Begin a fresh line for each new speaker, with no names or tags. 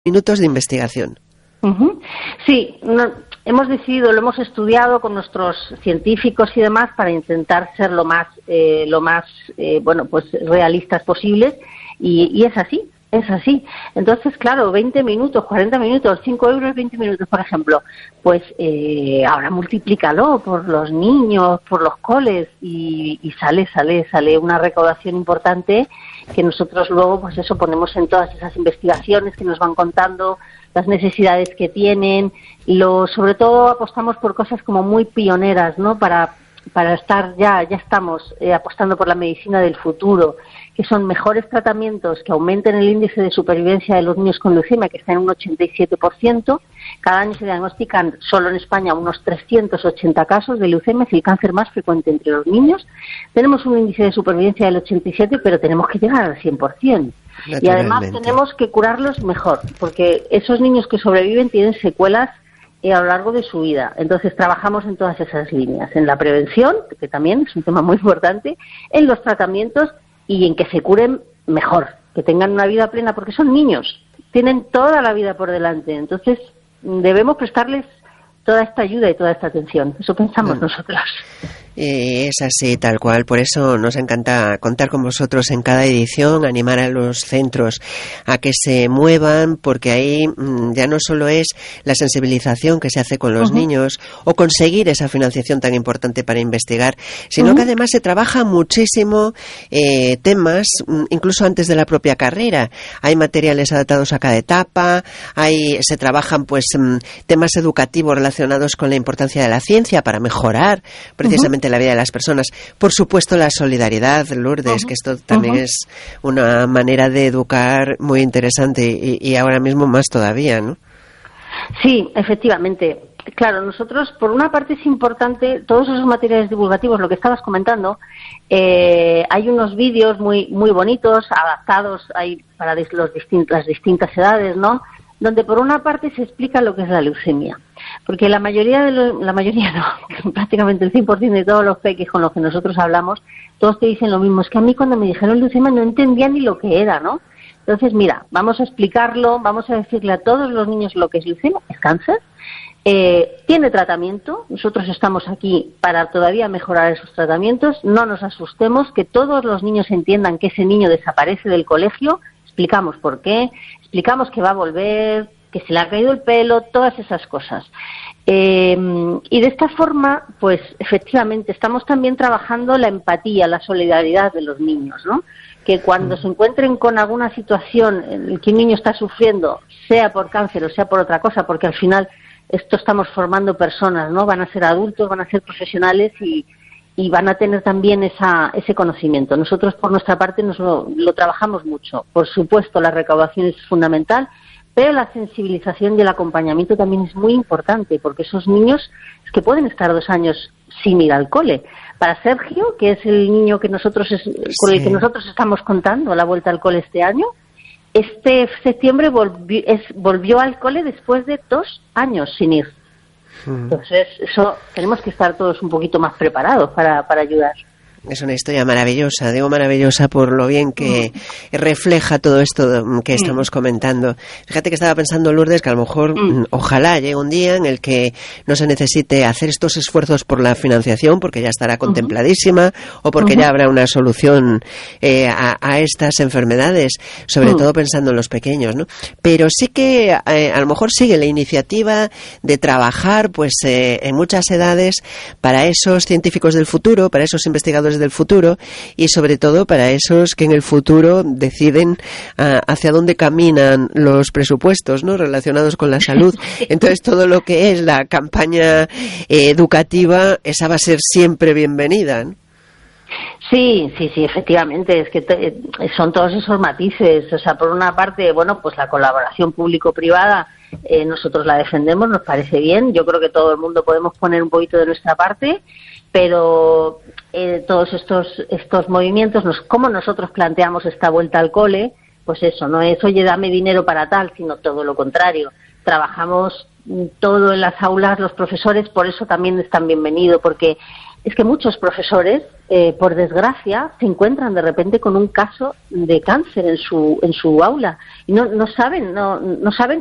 minutos de investigación.
Sí, hemos decidido, lo hemos estudiado con nuestros científicos y demás para intentar ser lo más realistas posibles y es así. Es así. Entonces, claro, 20 minutos, 40 minutos, 5 euros, 20 minutos, por ejemplo, pues ahora multiplícalo por los niños, por los coles y sale una recaudación importante que nosotros luego, pues eso, ponemos en todas esas investigaciones que nos van contando las necesidades que tienen. Sobre todo apostamos por cosas como muy pioneras, ¿no? Para estar ya estamos apostando por la medicina del futuro, que son mejores tratamientos que aumenten el índice de supervivencia de los niños con leucemia, que está en un 87%. Cada año se diagnostican solo en España unos 380 casos de leucemia, es el cáncer más frecuente entre los niños. Tenemos un índice de supervivencia del 87%, pero tenemos que llegar al 100%. Y además tenemos que curarlos mejor, porque esos niños que sobreviven tienen secuelas a lo largo de su vida. Entonces trabajamos en todas esas líneas, en la prevención, que también es un tema muy importante, en los tratamientos y en que se curen mejor, que tengan una vida plena, porque son niños, tienen toda la vida por delante. Entonces debemos prestarles toda esta ayuda y toda esta atención. Eso pensamos nosotros.
Es así, tal cual. Por eso nos encanta contar con vosotros en cada edición, animar a los centros a que se muevan, porque ahí ya no solo es la sensibilización que se hace con los niños o conseguir esa financiación tan importante para investigar, sino que además se trabaja muchísimo temas, incluso antes de la propia carrera. Hay materiales adaptados a cada etapa, se trabajan temas educativos relacionados con la importancia de la ciencia para mejorar precisamente la vida de las personas. Por supuesto, la solidaridad, Lourdes, que esto también es una manera de educar muy interesante y ahora mismo más todavía, ¿no?
Sí, efectivamente. Claro, nosotros, por una parte es importante, todos esos materiales divulgativos, lo que estabas comentando, hay unos vídeos muy bonitos, adaptados para las distintas edades, ¿no?, donde por una parte se explica lo que es la leucemia, porque prácticamente el 100% de todos los peques con los que nosotros hablamos, todos te dicen lo mismo. Es que a mí cuando me dijeron leucemia no entendía ni lo que era, ¿no? Entonces, mira, vamos a explicarlo, vamos a decirle a todos los niños lo que es leucemia, es cáncer, tiene tratamiento, nosotros estamos aquí para todavía mejorar esos tratamientos, no nos asustemos, que todos los niños entiendan que ese niño desaparece del colegio, explicamos por qué, explicamos que va a volver, que se le ha caído el pelo, todas esas cosas. Y de esta forma, pues efectivamente, estamos también trabajando la empatía, la solidaridad de los niños, ¿no? Que cuando se encuentren con alguna situación en la que un niño está sufriendo, sea por cáncer o sea por otra cosa, porque al final esto estamos formando personas, ¿no? Van a ser adultos, van a ser profesionales y van a tener también ese conocimiento. Nosotros, por nuestra parte, lo trabajamos mucho. Por supuesto, la recaudación es fundamental, pero la sensibilización y el acompañamiento también es muy importante, porque esos niños es que pueden estar 2 años sin ir al cole. Para Sergio, que es el niño con el que nosotros estamos contando la vuelta al cole este año, este septiembre volvió al cole después de 2 años sin ir. Entonces, eso tenemos que estar todos un poquito más preparados para ayudar.
Es una historia maravillosa, digo maravillosa por lo bien que refleja todo esto que estamos comentando. Fíjate que estaba pensando, Lourdes, que a lo mejor ojalá llegue un día en el que no se necesite hacer estos esfuerzos por la financiación, porque ya estará contempladísima, o porque ya habrá una solución a estas enfermedades, sobre todo pensando en los pequeños, ¿no? Pero sí que a lo mejor sigue la iniciativa de trabajar en muchas edades para esos científicos del futuro, para esos investigadores del futuro y sobre todo para esos que en el futuro deciden hacia dónde caminan los presupuestos, ¿no?, relacionados con la salud. Entonces todo lo que es la campaña educativa, esa va a ser siempre bienvenida, ¿no?
Sí, efectivamente, es que son todos esos matices. O sea, por una parte, pues la colaboración público-privada, nosotros la defendemos, nos parece bien. Yo creo que todo el mundo podemos poner un poquito de nuestra parte, pero todos estos movimientos, cómo nosotros planteamos esta vuelta al cole, pues eso, no es, oye, dame dinero para tal, sino todo lo contrario. Trabajamos todo en las aulas, los profesores, por eso también es tan bienvenido, porque es que muchos profesores, por desgracia, se encuentran de repente con un caso de cáncer en su aula y no saben